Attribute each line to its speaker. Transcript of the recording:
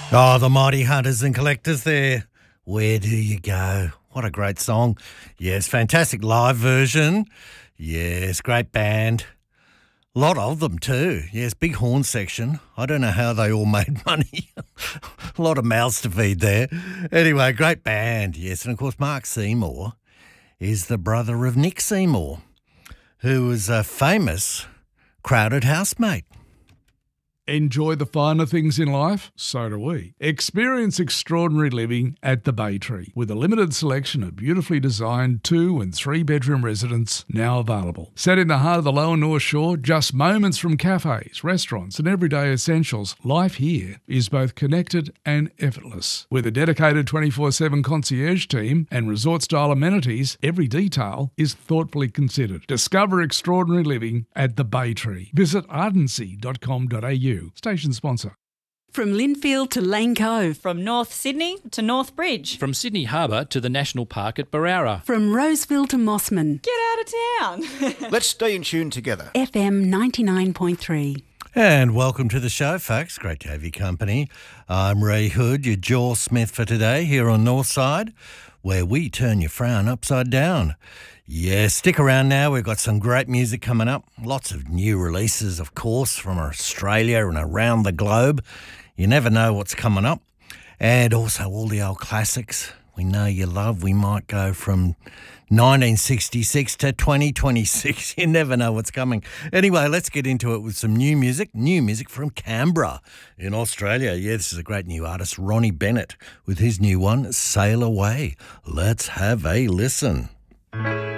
Speaker 1: Oh, the mighty hunters and collectors there. Where do you go? What a great song. Yes, fantastic live version. Yes, great band. A lot of them too. Yes, big horn section. I don't know how they all made money. A lot of mouths to feed there. Anyway, great band. Yes, and of course Mark Seymour is the brother of Nick Seymour, who was a famous Crowded housemate.
Speaker 2: Enjoy the finer things in life? So do we. Experience extraordinary living at the Bay Tree with a limited selection of beautifully designed 2 and 3 bedroom residences now available. Set in the heart of the Lower North Shore, just moments from cafes, restaurants and everyday essentials, life here is both connected and effortless. With a dedicated 24/7 concierge team and resort-style amenities, every detail is thoughtfully considered. Discover extraordinary living at the Bay Tree. Visit ardency.com.au. Station sponsor.
Speaker 3: From Linfield to Lane Cove.
Speaker 4: From North Sydney to North Bridge.
Speaker 5: From Sydney Harbour to the National Park at Barara.
Speaker 3: From Roseville to Mossman.
Speaker 4: Get out of town.
Speaker 6: Let's stay in tune together.
Speaker 3: FM 99.3.
Speaker 1: And welcome to the show, folks. Great to have your company. I'm Ray Hood, your Jaw Smith for today here on Northside, where we turn your frown upside down. Yeah, stick around now. We've got some great music coming up. Lots of new releases, of course, from Australia and around the globe. You never know what's coming up. And also all the old classics we know you love. We might go from 1966 to 2026. You never know what's coming. Anyway, let's get into it with some new music. New music from Canberra in Australia. Yeah, this is a great new artist, Ronnie Bennett, with his new one, Sail Away. Let's have a listen.